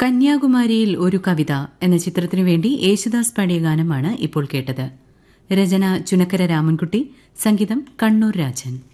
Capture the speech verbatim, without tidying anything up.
കന്യാകുമാരിയിൽ ഒരു കവിത എന്ന ചിത്രത്തിനു വേണ്ടി യേശുദാസ് പാടിയ ഗാനമാണ് ഇപ്പോൾ കേട്ടത്. രചന ചുനക്കര രാമൻകുട്ടി, സംഗീതം കണ്ണൂർ രാജൻ.